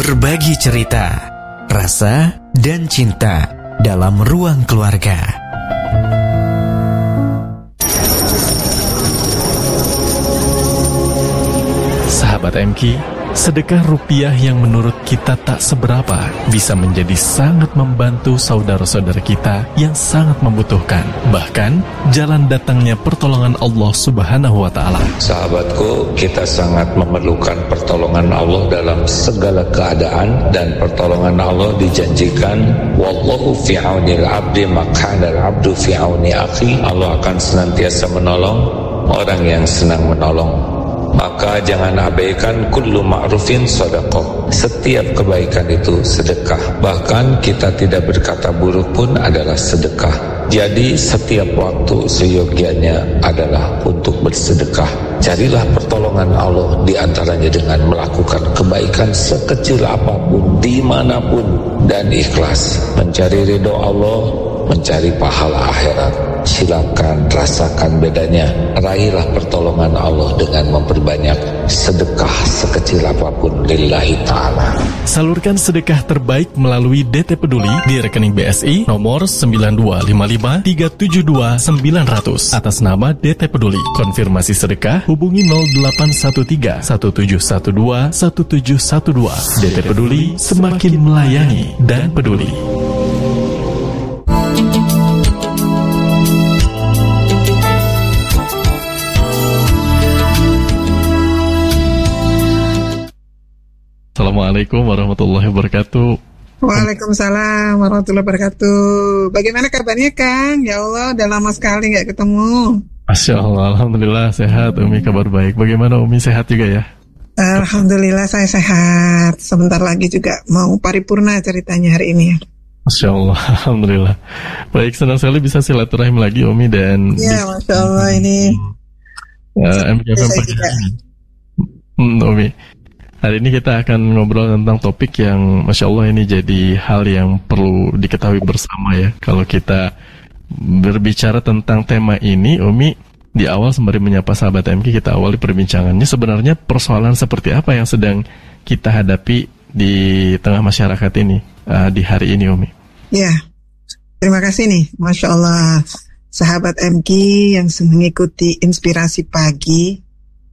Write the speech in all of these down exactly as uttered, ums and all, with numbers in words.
Berbagi cerita, rasa, dan cinta dalam ruang keluarga. Sahabat M K, sedekah rupiah yang menurut kita tak seberapa bisa menjadi sangat membantu saudara-saudara kita yang sangat membutuhkan. Bahkan, jalan datangnya pertolongan Allah Subhanahu wa Ta'ala. Sahabatku, kita sangat memerlukan pertolongan Allah dalam segala keadaan, dan pertolongan Allah dijanjikan, wallahu fi aunil abdi makana al-abdu fi auni akhi. Allah akan senantiasa menolong orang yang senang menolong. Maka jangan abaikan kullu ma'rufin sedekah. Setiap kebaikan itu sedekah. Bahkan kita tidak berkata buruk pun adalah sedekah. Jadi setiap waktu seyogianya adalah untuk bersedekah. Carilah pertolongan Allah di antaranya dengan melakukan kebaikan sekecil apapun, dimanapun, dan ikhlas. Mencari ridho Allah, mencari pahala akhirat. Silakan rasakan bedanya. Raihlah pertolongan Allah dengan memperbanyak sedekah sekecil apapun lillahi ta'ala. Salurkan sedekah terbaik melalui D T Peduli di rekening B S I nomor sembilan dua lima lima tiga tujuh dua sembilan nol nol atas nama D T Peduli. Konfirmasi sedekah hubungi nol delapan satu tiga satu tujuh satu dua satu tujuh satu dua. D T Peduli, semakin melayani dan peduli. Assalamualaikum warahmatullahi wabarakatuh. Waalaikumsalam warahmatullahi wabarakatuh. Bagaimana kabarnya, Kang? Ya Allah, udah lama sekali nggak ketemu. Masya Allah, Alhamdulillah sehat. Umi kabar baik. Bagaimana Umi, sehat juga ya? Alhamdulillah saya sehat. Sebentar lagi juga mau paripurna ceritanya hari ini ya. Masya Allah, Alhamdulillah. Baik, senang sekali bisa silaturahim lagi Umi dan ya, Masya Allah ini uh, M K F M hmm, Umi. Hari ini kita akan ngobrol tentang topik yang Masya Allah ini jadi hal yang perlu diketahui bersama ya. Kalau kita berbicara tentang tema ini, Umi, di awal sembari menyapa sahabat M K, kita awali perbincangannya. Sebenarnya persoalan seperti apa yang sedang kita hadapi di tengah masyarakat ini, uh, di hari ini, Umi? Ya, terima kasih nih, Masya Allah, sahabat M K yang mengikuti Inspirasi Pagi.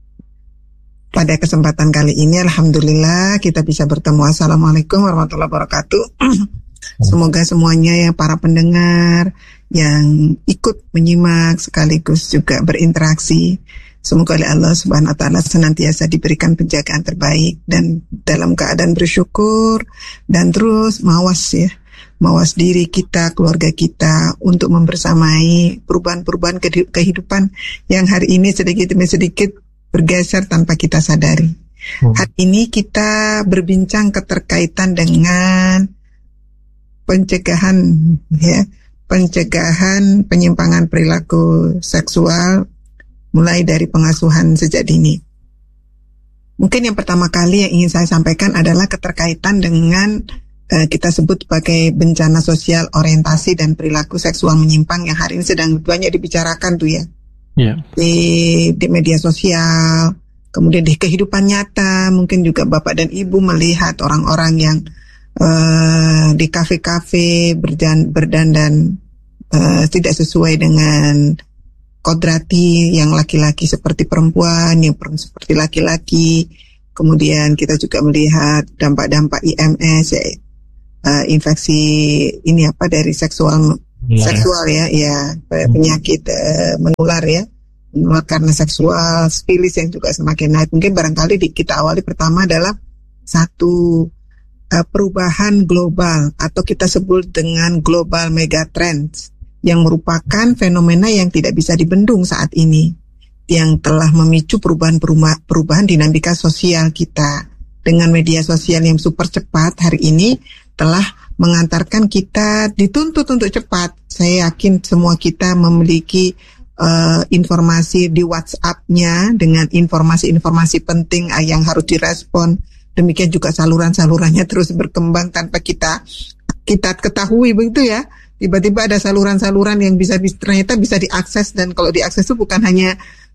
Pada kesempatan kali ini, Alhamdulillah kita bisa bertemu. Assalamualaikum warahmatullahi wabarakatuh. Semoga semuanya ya, para pendengar yang ikut menyimak sekaligus juga berinteraksi, semoga oleh Allah Subhanahu wa Ta'ala senantiasa diberikan penjagaan terbaik dan dalam keadaan bersyukur, dan terus mawas ya, mawas diri kita, keluarga kita untuk membersamai perubahan-perubahan kehidupan yang hari ini sedikit demi sedikit bergeser tanpa kita sadari. Hmm. Hari ini kita berbincang keterkaitan dengan pencegahan ya, pencegahan penyimpangan perilaku seksual mulai dari pengasuhan sejak dini. Mungkin yang pertama kali yang ingin saya sampaikan adalah keterkaitan dengan uh, kita sebut sebagai bencana sosial orientasi dan perilaku seksual menyimpang yang hari ini sedang banyak dibicarakan tuh ya. Yeah. Di, di media sosial, kemudian di kehidupan nyata, mungkin juga Bapak dan Ibu melihat orang-orang yang uh, di kafe-kafe berdan, berdandan uh, tidak sesuai dengan kodrati, yang laki-laki seperti perempuan, yang perempuan seperti laki-laki. Kemudian kita juga melihat dampak-dampak I M S, ya, uh, infeksi ini apa dari seksual Ya. seksual ya, ya penyakit uh, menular ya, menular karena seksual, spilis yang juga semakin naik. Mungkin barangkali di, kita awali pertama adalah satu uh, perubahan global atau kita sebut dengan global megatrends yang merupakan fenomena yang tidak bisa dibendung saat ini, yang telah memicu perubahan-perubahan dinamika sosial kita dengan media sosial yang super cepat hari ini telah mengantarkan kita dituntut untuk cepat. Saya yakin semua kita memiliki uh, informasi di WhatsApp-nya dengan informasi-informasi penting uh, yang harus direspon. Demikian juga saluran-salurannya terus berkembang tanpa kita kita ketahui, begitu ya. Tiba-tiba ada saluran-saluran yang bisa ternyata bisa diakses, dan kalau diakses itu bukan hanya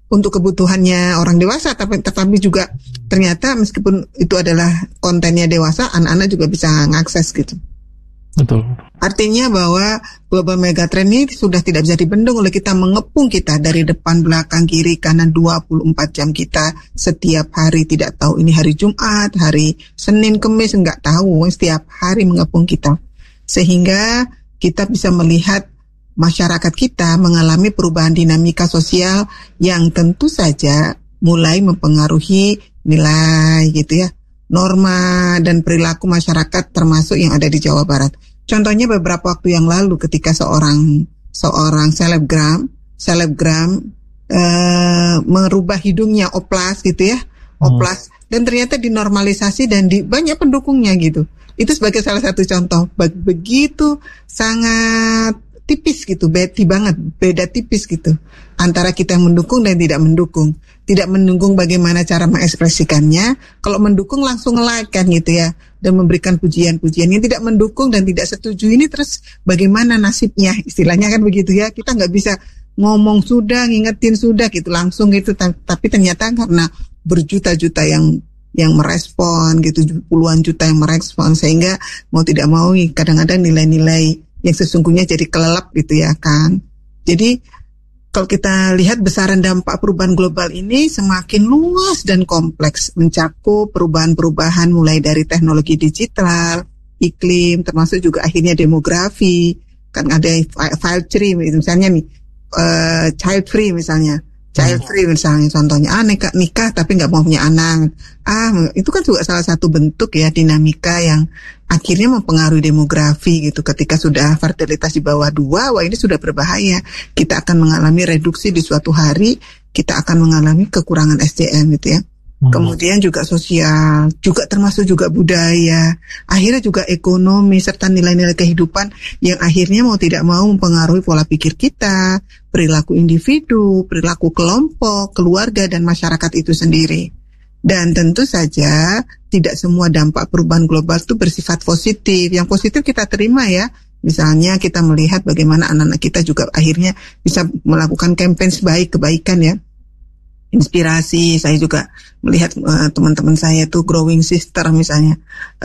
untuk kebutuhannya orang dewasa, tapi tetapi juga ternyata meskipun itu adalah kontennya dewasa, anak-anak juga bisa ngakses gitu. Betul. Artinya bahwa global megatrend ini sudah tidak bisa dibendung oleh kita, mengepung kita dari depan, belakang, kiri, kanan dua puluh empat jam kita setiap hari. Tidak tahu ini hari Jumat, hari Senin, Kamis, enggak tahu, setiap hari mengepung kita. Sehingga kita bisa melihat masyarakat kita mengalami perubahan dinamika sosial yang tentu saja mulai mempengaruhi nilai gitu ya, norma dan perilaku masyarakat termasuk yang ada di Jawa Barat. Contohnya beberapa waktu yang lalu ketika seorang seorang selebgram selebgram uh, merubah hidungnya oplas gitu ya, oplas, hmm. dan ternyata dinormalisasi dan di banyak pendukungnya gitu. Itu sebagai salah satu contoh. Begitu sangat tipis gitu, beda banget, beda tipis gitu antara kita yang mendukung dan tidak mendukung. Tidak mendukung bagaimana cara mengekspresikannya, kalau mendukung langsung like kan gitu ya, dan memberikan pujian-pujian. Yang tidak mendukung dan tidak setuju ini terus bagaimana nasibnya, istilahnya kan begitu ya. Kita nggak bisa ngomong sudah, ngingetin sudah gitu langsung gitu, tapi ternyata karena berjuta-juta yang yang merespon gitu, puluhan juta yang merespon, sehingga mau tidak mau kadang-kadang nilai-nilai yang sesungguhnya jadi kelelap gitu ya kan. Jadi kalau kita lihat besaran dampak perubahan global ini semakin luas dan kompleks, mencakup perubahan-perubahan mulai dari teknologi digital, iklim, termasuk juga akhirnya demografi. Kan ada child free misalnya nih, uh, child free misalnya. Child free misalnya contohnya, ah nikah, nikah tapi nggak mau punya anak. Ah, itu kan juga salah satu bentuk ya dinamika yang akhirnya mempengaruhi demografi gitu. Ketika sudah fertilitas di bawah dua, wah ini sudah berbahaya. Kita akan mengalami reduksi di suatu hari, kita akan mengalami kekurangan S D M gitu ya. Kemudian juga sosial, juga termasuk juga budaya, akhirnya juga ekonomi serta nilai-nilai kehidupan yang akhirnya mau tidak mau mempengaruhi pola pikir kita, perilaku individu, perilaku kelompok, keluarga dan masyarakat itu sendiri. Dan tentu saja tidak semua dampak perubahan global itu bersifat positif. Yang positif kita terima ya. Misalnya kita melihat bagaimana anak-anak kita juga akhirnya bisa melakukan campaign baik kebaikan ya. Inspirasi, saya juga melihat uh, teman-teman saya tuh growing sister misalnya,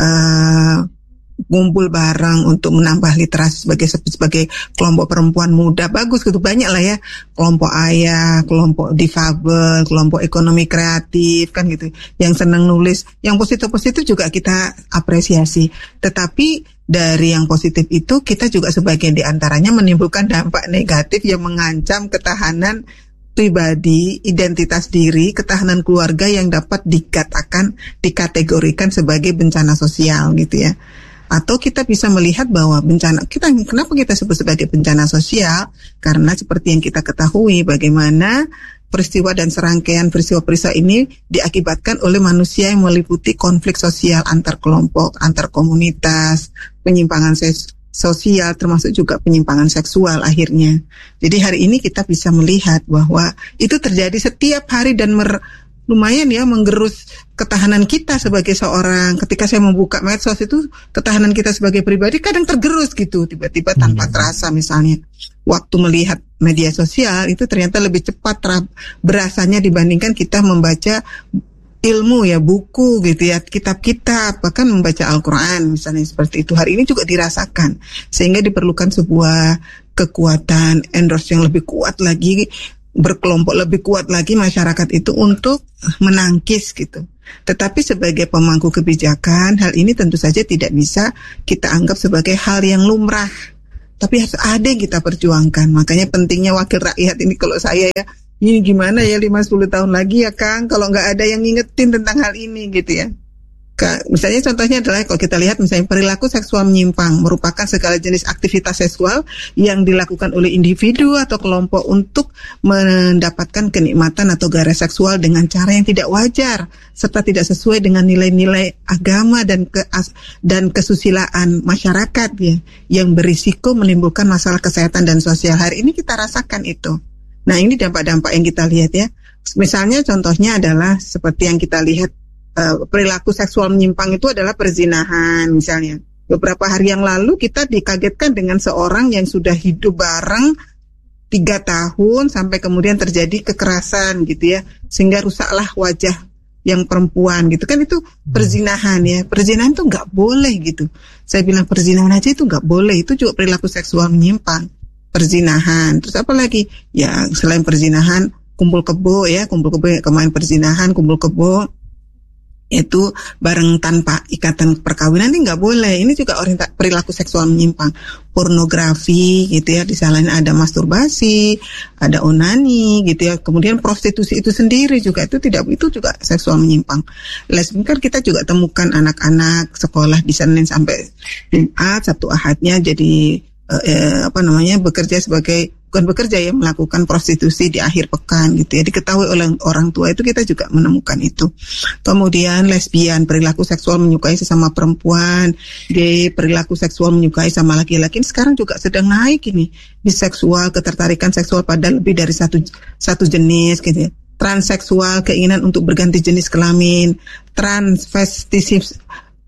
uh, ngumpul bareng untuk menambah literasi sebagai sebagai kelompok perempuan muda, bagus gitu, banyak lah ya, kelompok ayah, kelompok difabel, kelompok ekonomi kreatif kan gitu, yang senang nulis, yang positif-positif juga kita apresiasi. Tetapi dari yang positif itu kita juga sebagian diantaranya menimbulkan dampak negatif yang mengancam ketahanan pribadi, identitas diri, ketahanan keluarga yang dapat dikatakan, dikategorikan sebagai bencana sosial gitu ya. Atau kita bisa melihat bahwa bencana, kita kenapa kita sebut sebagai bencana sosial? Karena seperti yang kita ketahui bagaimana peristiwa dan serangkaian peristiwa-peristiwa ini diakibatkan oleh manusia yang meliputi konflik sosial antar kelompok, antar komunitas, penyimpangan ses- sosial, termasuk juga penyimpangan seksual akhirnya. Jadi hari ini kita bisa melihat bahwa itu terjadi setiap hari dan mer, lumayan ya menggerus ketahanan kita sebagai seorang. Ketika saya membuka medsos itu, ketahanan kita sebagai pribadi kadang tergerus gitu, tiba-tiba tanpa terasa misalnya. Waktu melihat media sosial itu ternyata lebih cepat terap, berasanya dibandingkan kita membaca ilmu ya, buku gitu ya, kitab-kitab, bahkan membaca Al-Quran misalnya seperti itu. Hari ini juga dirasakan, sehingga diperlukan sebuah kekuatan endorse yang lebih kuat lagi, berkelompok lebih kuat lagi masyarakat itu untuk menangkis gitu. Tetapi sebagai pemangku kebijakan, hal ini tentu saja tidak bisa kita anggap sebagai hal yang lumrah, tapi harus ada yang kita perjuangkan. Makanya pentingnya wakil rakyat ini, kalau saya ya, ini gimana ya lima sampai sepuluh tahun lagi ya Kang, kalau nggak ada yang ngingetin tentang hal ini gitu ya. Misalnya contohnya adalah kalau kita lihat misalnya perilaku seksual menyimpang merupakan segala jenis aktivitas seksual yang dilakukan oleh individu atau kelompok untuk mendapatkan kenikmatan atau gairah seksual dengan cara yang tidak wajar serta tidak sesuai dengan nilai-nilai agama dan ke dan kesusilaan masyarakat ya, yang berisiko menimbulkan masalah kesehatan dan sosial. Hari ini kita rasakan itu. Nah, ini dampak-dampak yang kita lihat ya. Misalnya contohnya adalah seperti yang kita lihat, uh, perilaku seksual menyimpang itu adalah perzinahan misalnya. Beberapa hari yang lalu kita dikagetkan dengan seorang yang sudah hidup bareng tiga tahun sampai kemudian terjadi kekerasan gitu ya, sehingga rusaklah wajah yang perempuan gitu kan, itu perzinahan ya. Perzinahan itu nggak boleh gitu. Saya bilang perzinahan aja itu nggak boleh, itu juga perilaku seksual menyimpang. Perzinahan, terus apa lagi? Ya selain perzinahan, kumpul kebo ya, kumpul kebo kemarin perzinahan, kumpul kebo itu bareng tanpa ikatan perkawinan ini nggak boleh. Ini juga orientasi perilaku seksual menyimpang. Pornografi gitu ya, di sana ada masturbasi, ada onani gitu ya. Kemudian prostitusi itu sendiri juga itu tidak, itu juga seksual menyimpang. Lesbian kan kita juga temukan anak-anak sekolah di Senin sampai Jumat, Sabtu Ahadnya jadi eh, eh, apa namanya bekerja sebagai, bukan bekerja ya, melakukan prostitusi di akhir pekan gitu ya. Diketahui oleh orang tua itu, kita juga menemukan itu. Kemudian lesbian, perilaku seksual menyukai sesama perempuan. Gay, perilaku seksual menyukai sama laki-laki. Sekarang juga sedang naik ini. Biseksual, ketertarikan seksual pada lebih dari satu satu jenis gitu ya. Transseksual, keinginan untuk berganti jenis kelamin. Transvestisme,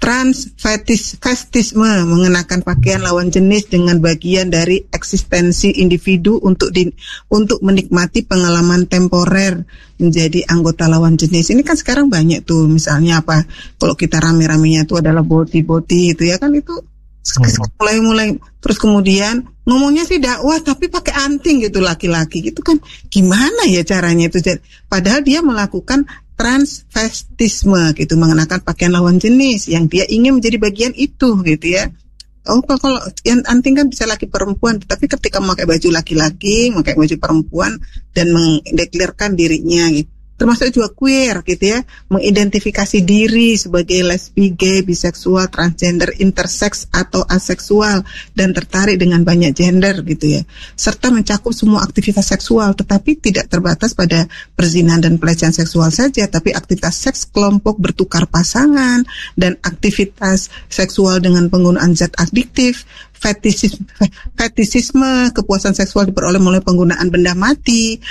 transvestisme, mengenakan pakaian lawan jenis dengan bagian dari eksistensi individu untuk di, untuk menikmati pengalaman temporer menjadi anggota lawan jenis. Ini kan sekarang banyak tuh, misalnya apa, kalau kita rame-ramenya itu adalah boti-boti itu ya kan, itu mulai-mulai. Terus kemudian ngomongnya sih dakwah tapi pakai anting gitu laki-laki gitu kan, gimana ya caranya itu? Padahal dia melakukan transvestisme gitu, mengenakan pakaian lawan jenis yang dia ingin menjadi bagian itu gitu ya. Oh, kalau yang anting kan bisa laki perempuan, tapi ketika memakai baju laki-laki, memakai baju perempuan dan mendeklarasikan dirinya gitu. Termasuk juga queer gitu ya, mengidentifikasi diri sebagai lesbi, gay, biseksual, transgender, intersex atau aseksual dan tertarik dengan banyak gender gitu ya. Serta mencakup semua aktivitas seksual, tetapi tidak terbatas pada perzinahan dan pelecehan seksual saja, tapi aktivitas seks kelompok, bertukar pasangan, dan aktivitas seksual dengan penggunaan zat adiktif. Fetisisme, fetisisme, kepuasan seksual diperoleh melalui penggunaan benda mati,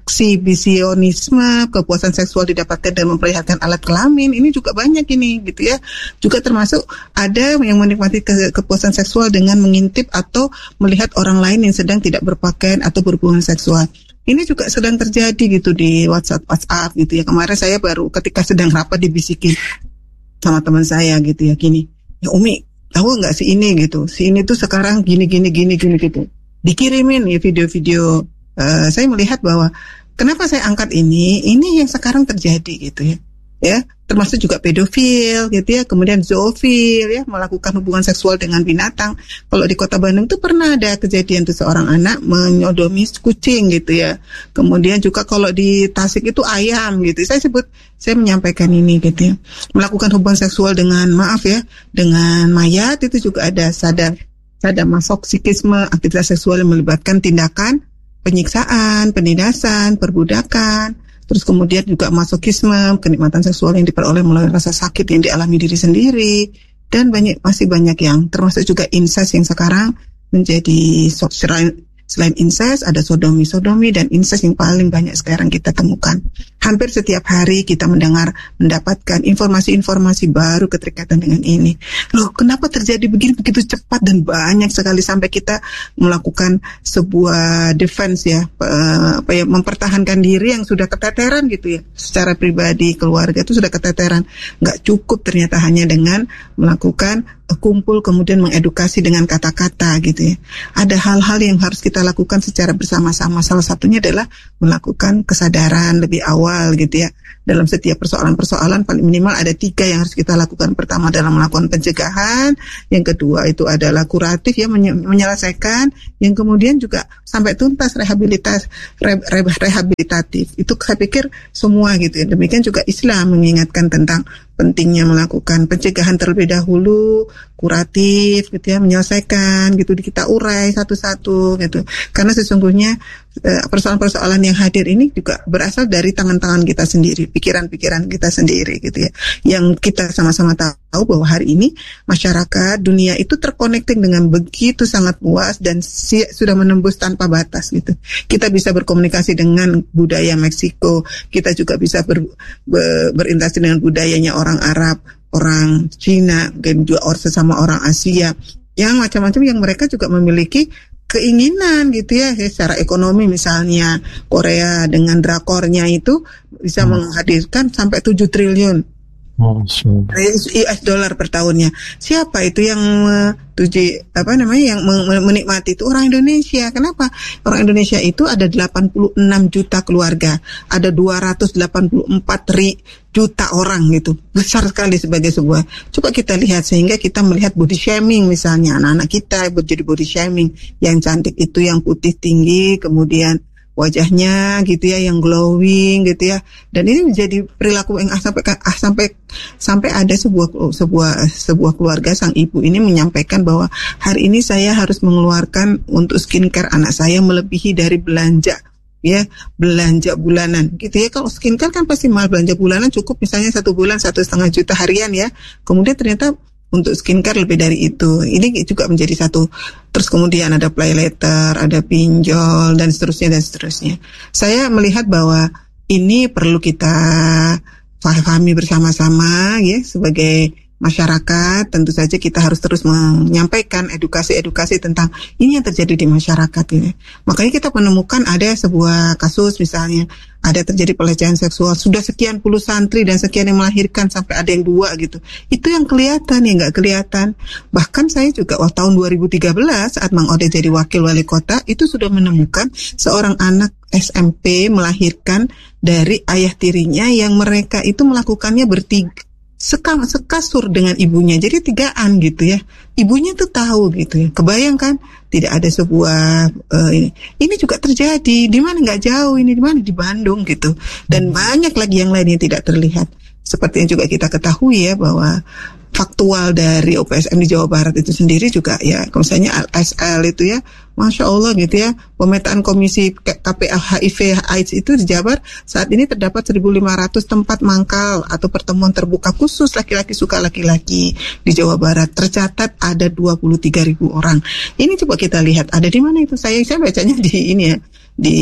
aksibisionisme, kepuasan seksual didapatkan dengan memperlihatkan alat kelamin. Ini juga banyak ini gitu ya. Juga termasuk ada yang menikmati ke, kepuasan seksual dengan mengintip atau melihat orang lain yang sedang tidak berpakaian atau berhubungan seksual. Ini juga sedang terjadi gitu di WhatsApp WhatsApp gitu ya. Kemarin saya baru ketika sedang rapat dibisikin sama teman saya gitu ya, gini, ya Umi, tahu nggak si ini gitu, si ini tuh sekarang gini gini gini gini gitu, dikirimin ya video-video. Uh, saya melihat bahwa kenapa saya angkat ini, ini yang sekarang terjadi gitu ya, ya termasuk juga pedofil gitu ya, kemudian zoofil ya, melakukan hubungan seksual dengan binatang. Kalau di Kota Bandung tuh pernah ada kejadian tuh seorang anak menyodomi kucing gitu ya. Kemudian juga kalau di Tasik itu ayam gitu. Saya sebut, saya menyampaikan ini gitu ya. Melakukan hubungan seksual dengan, maaf ya, dengan mayat itu juga ada sadar sadomasokisme, aktivitas seksual yang melibatkan tindakan penyiksaan, penindasan, perbudakan. Terus kemudian juga masokisme, kenikmatan seksual yang diperoleh melalui rasa sakit yang dialami diri sendiri, dan banyak, masih banyak yang termasuk juga incest yang sekarang menjadi selain, selain incest ada sodomi, sodomi dan incest yang paling banyak sekarang kita temukan. Hampir setiap hari kita mendengar, mendapatkan informasi-informasi baru keterkaitan dengan ini. Loh, kenapa terjadi begini begitu cepat dan banyak sekali sampai kita melakukan sebuah defense ya, apa ya, mempertahankan diri yang sudah keteteran gitu ya. Secara pribadi, keluarga itu sudah keteteran. Nggak cukup ternyata hanya dengan melakukan kumpul kemudian mengedukasi dengan kata-kata gitu ya. Ada hal-hal yang harus kita lakukan secara bersama-sama. Salah satunya adalah melakukan kesadaran lebih awal gitu ya. Dalam setiap persoalan-persoalan paling minimal ada tiga yang harus kita lakukan. Pertama adalah melakukan pencegahan, yang kedua itu adalah kuratif ya, menyelesaikan, yang kemudian juga sampai tuntas rehabilitas re, re, rehabilitatif. Itu saya pikir semua gitu ya. Demikian juga Islam mengingatkan tentang pentingnya melakukan pencegahan terlebih dahulu, kuratif gitu ya, menyelesaikan gitu, kita urai satu-satu gitu. Karena sesungguhnya persoalan-persoalan yang hadir ini juga berasal dari tangan-tangan kita sendiri, pikiran-pikiran kita sendiri gitu ya. Yang kita sama-sama tahu bahwa hari ini masyarakat dunia itu terkonekting dengan begitu sangat luas dan si- sudah menembus tanpa batas gitu. Kita bisa berkomunikasi dengan budaya Meksiko, kita juga bisa ber, ber, berinteraksi dengan budayanya orang Arab, orang Cina, dan juga orang sesama orang Asia, yang macam-macam, yang mereka juga memiliki keinginan gitu ya, secara ekonomi misalnya Korea dengan drakornya itu bisa hmm. menghadirkan sampai tujuh triliun oh, so. U S dollar per tahunnya. Siapa itu yang tujuh apa namanya yang menikmati itu? Orang Indonesia. Kenapa? Orang Indonesia itu ada delapan puluh enam juta keluarga, ada dua ratus delapan puluh empat juta orang gitu. Besar sekali sebagai sebuah. Coba kita lihat sehingga kita melihat body shaming misalnya anak-anak kita jadi body shaming. Yang cantik itu yang putih tinggi, kemudian wajahnya gitu ya yang glowing gitu ya. Dan ini menjadi perilaku yang ah, sampai ah, sampai sampai ada sebuah sebuah sebuah keluarga, sang ibu ini menyampaikan bahwa hari ini saya harus mengeluarkan untuk skincare anak saya melebihi dari belanja ya belanja bulanan gitu ya. Kalau skincare kan pasti mahal, belanja bulanan cukup misalnya satu bulan satu setengah juta harian ya. Kemudian ternyata untuk skincare lebih dari itu. Ini juga menjadi satu. Terus kemudian ada play letter, ada pinjol dan seterusnya dan seterusnya. Saya melihat bahwa ini perlu kita pahami bersama-sama ya sebagai masyarakat. Tentu saja kita harus terus menyampaikan edukasi-edukasi tentang ini yang terjadi di masyarakat ini. Makanya kita menemukan ada sebuah kasus misalnya ada terjadi pelecehan seksual, sudah sekian puluh santri dan sekian yang melahirkan sampai ada yang dua gitu. Itu yang kelihatan, yang nggak kelihatan. Bahkan saya juga waktu tahun dua ribu tiga belas saat Mang Ode jadi wakil wali kota itu sudah menemukan seorang anak S M P melahirkan dari ayah tirinya yang mereka itu melakukannya bertiga. Sekam, sekasur dengan ibunya, jadi tigaan gitu ya. Ibunya tuh tahu gitu ya. Kebayangkan tidak ada sebuah uh, ini. Ini juga terjadi di mana nggak jauh ini di mana di Bandung gitu. Dan banyak lagi yang lain yang tidak terlihat. Seperti yang juga kita ketahui ya bahwa faktual dari O P S M di Jawa Barat itu sendiri juga ya, misalnya L S L itu ya, Masya Allah gitu ya, pemetaan komisi K P H I V AIDS itu di Jabar saat ini terdapat seribu lima ratus tempat mangkal atau pertemuan terbuka khusus laki-laki suka laki-laki di Jawa Barat. Tercatat ada dua puluh tiga ribu orang. Ini coba kita lihat ada di mana itu. Saya saya bacanya di ini ya, di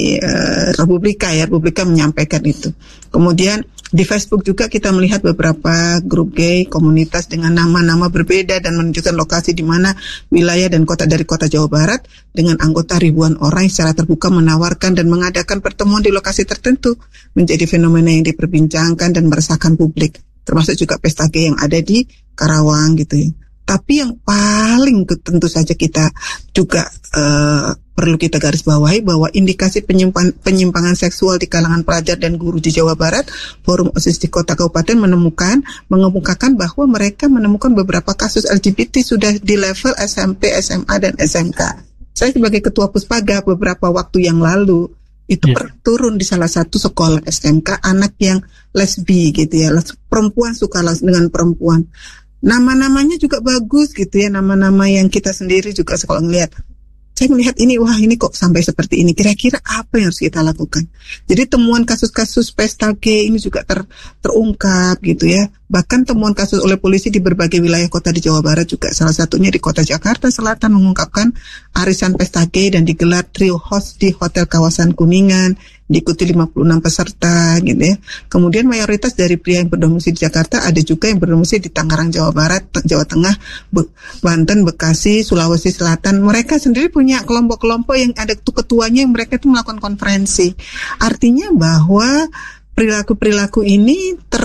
uh, Republika ya, Republika menyampaikan itu. Kemudian di Facebook juga kita melihat beberapa grup gay komunitas dengan nama-nama berbeda dan menunjukkan lokasi di mana wilayah dan kota dari kota Jawa Barat dengan anggota ribuan orang secara terbuka menawarkan dan mengadakan pertemuan di lokasi tertentu menjadi fenomena yang diperbincangkan dan meresahkan publik, termasuk juga pesta gay yang ada di Karawang gitu ya. Tapi yang paling tentu saja kita juga uh, perlu kita garis bawahi bahwa indikasi penyimpan, penyimpangan seksual di kalangan pelajar dan guru di Jawa Barat, Forum OSIS di Kota Kabupaten menemukan, mengemukakan bahwa mereka menemukan beberapa kasus L G B T sudah di level S M P, S M A, dan S M K. Saya sebagai Ketua Puspaga beberapa waktu yang lalu, itu yeah. turun di salah satu sekolah S M K, anak yang lesbi gitu ya, perempuan suka dengan perempuan. Nama-namanya juga bagus gitu ya, nama-nama yang kita sendiri juga kalau ngelihat. Saya melihat ini, wah ini kok sampai seperti ini, kira-kira apa yang harus kita lakukan. Jadi temuan kasus-kasus pesta gay ini juga ter, terungkap gitu ya. Bahkan temuan kasus oleh polisi di berbagai wilayah kota di Jawa Barat juga, salah satunya di kota Jakarta Selatan mengungkapkan arisan pesta gay dan digelar trio host di Hotel Kawasan Kuningan, diikuti lima puluh enam peserta gitu ya. Kemudian mayoritas dari pria yang berdomisili di Jakarta, ada juga yang berdomisili di Tangerang, Jawa Barat, Jawa Tengah, Be- Banten, Bekasi, Sulawesi Selatan. Mereka sendiri punya kelompok-kelompok yang ada ketuanya yang mereka itu melakukan konferensi. Artinya bahwa perilaku-perilaku ini ter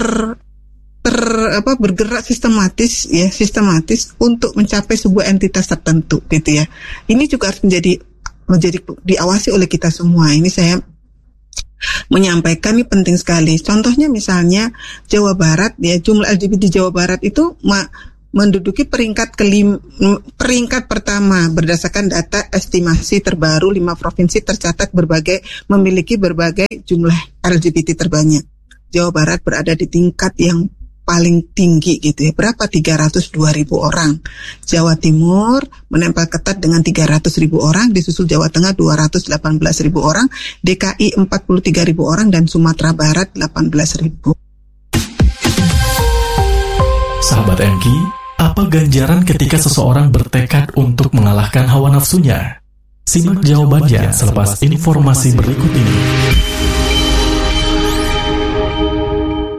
ter apa bergerak sistematis ya, sistematis untuk mencapai sebuah entitas tertentu gitu ya. Ini juga harus menjadi menjadi diawasi oleh kita semua. Ini saya menyampaikan ini penting sekali. Contohnya misalnya Jawa Barat ya, jumlah L G B T Jawa Barat itu ma- menduduki peringkat kelim peringkat pertama berdasarkan data estimasi terbaru. Lima provinsi tercatat berbagai memiliki berbagai jumlah L G B T terbanyak. Jawa Barat berada di tingkat yang paling tinggi gitu ya. Berapa? tiga ratus dua ribu orang. Jawa Timur menempel ketat dengan tiga ratus ribu orang, disusul Jawa Tengah dua ratus delapan belas ribu orang, D K I empat puluh tiga ribu orang, dan Sumatera Barat delapan belas ribu. Sahabat M K, apa ganjaran ketika seseorang bertekad untuk mengalahkan hawa nafsunya? Simak jawabannya selepas informasi berikut ini.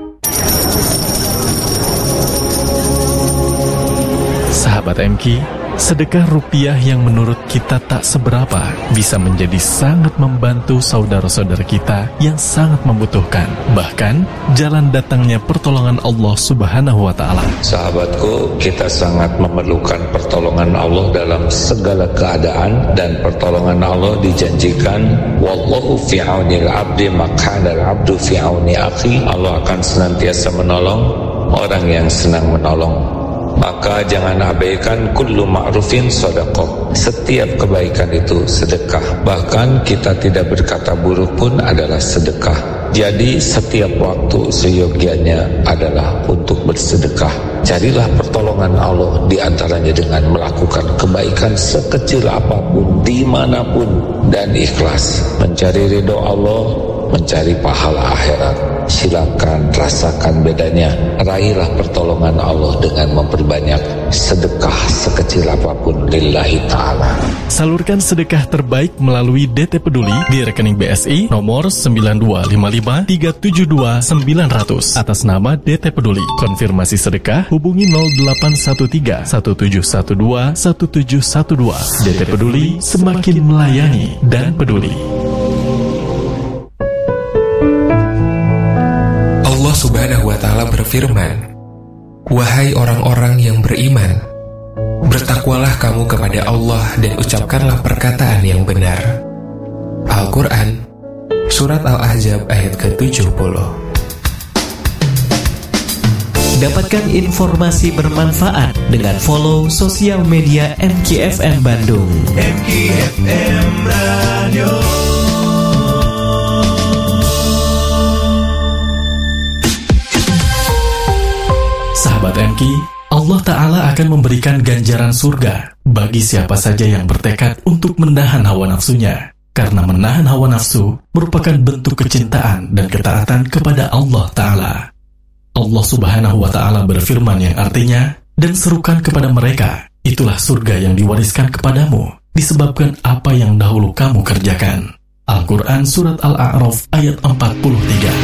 Sahabat M K, Sedekah rupiah yang menurut kita tak seberapa bisa menjadi sangat membantu saudara-saudara kita yang sangat membutuhkan. Bahkan, jalan datangnya pertolongan Allah Subhanahu wa Ta'ala. Sahabatku, kita sangat memerlukan pertolongan Allah dalam segala keadaan, dan pertolongan Allah dijanjikan, wallahu fi aunil abdi makana al-abdu fi auni akhi. Allah akan senantiasa menolong orang yang senang menolong. Maka jangan abaikan kullu ma'rufin sedekah. Setiap kebaikan itu sedekah. Bahkan kita tidak berkata buruk pun adalah sedekah. Jadi setiap waktu seyogianya adalah untuk bersedekah. Carilah pertolongan Allah di antaranya dengan melakukan kebaikan sekecil apapun, dimanapun, dan ikhlas. Mencari ridho Allah, mencari pahala akhirat. Silakan rasakan bedanya. Raihlah pertolongan Allah dengan memperbanyak sedekah sekecil apapun lillahi ta'ala. Salurkan sedekah terbaik melalui D T Peduli di rekening B S I nomor sembilan dua lima lima tiga tujuh dua sembilan nol nol atas nama D T Peduli. Konfirmasi sedekah hubungi nol delapan satu tiga satu tujuh satu dua satu tujuh satu dua. D T Peduli, semakin melayani dan peduli. Allah Subhanahu wa Ta'ala berfirman, wahai orang-orang yang beriman, bertakwalah kamu kepada Allah dan ucapkanlah perkataan yang benar. Al-Quran, Surat Al-Ahzab ayat ke tujuh puluh. Dapatkan informasi bermanfaat dengan follow sosial media M K F M Bandung. M K F M Radio. Sahabat M K, Allah Ta'ala akan memberikan ganjaran surga bagi siapa saja yang bertekad untuk menahan hawa nafsunya. Karena menahan hawa nafsu merupakan bentuk kecintaan dan ketaatan kepada Allah Ta'ala. Allah Subhanahu wa Ta'ala berfirman yang artinya, dan serukan kepada mereka, itulah surga yang diwariskan kepadamu, disebabkan apa yang dahulu kamu kerjakan. Al-Quran Surat Al-A'raf ayat empat puluh tiga.